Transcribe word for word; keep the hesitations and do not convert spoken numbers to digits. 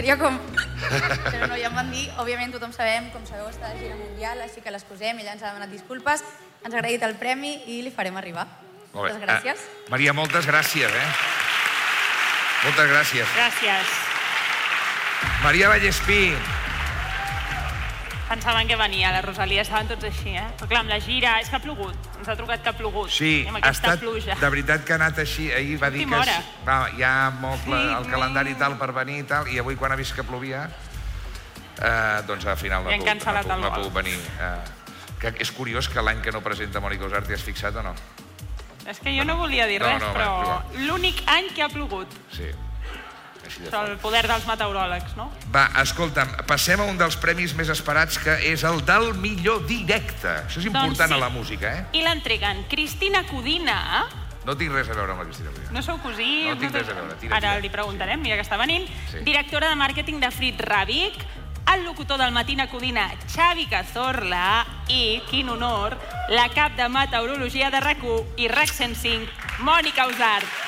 seria com... Però no, ja em van dir, òbviament tothom sabem, com sabeu, està de gira mundial, així que l'excusem, ella ens ha demanat disculpes, ens ha agraït el premi i li farem arribar. Moltes gràcies. Uh, Maria, moltes gràcies, eh? Moltes gràcies. Gràcies. Maria Vallespí. Pensaven que venia, la Rosalia, estaven tots així, eh? Però clar, amb la gira, és que ha plogut. Ens ha trucat que ha plogut. Sí, ha estat, de veritat que ha anat així. Ahir va dir que va, hi ha molt el calendari i tal per venir i tal, i avui quan ha vist que plovia, eh, doncs al final no ha pogut venir. Eh, que és curiós que l'any que no presenta Mònica Usart t'hi has fixat o no? És que jo no volia dir res, però l'únic any que ha plogut. Sí. El poder dels meteoròlegs, no? Va, escolta'm, passem a un dels premis més esperats, que és el del millor directe. Això és important a la música, eh? I l'entreguen Cristina Codina. No tinc res a veure amb la Cristina Codina. No sou cosins? No tinc res a veure. Tira, Ara li preguntarem, mira que està venint. Directora de màrqueting de Frit Ràbic, el locutor del Matina Codina, Xavi Cazorla, i, quin honor, la cap de meteorologia de RAC u i RAC cent cinc, Mònica Usart.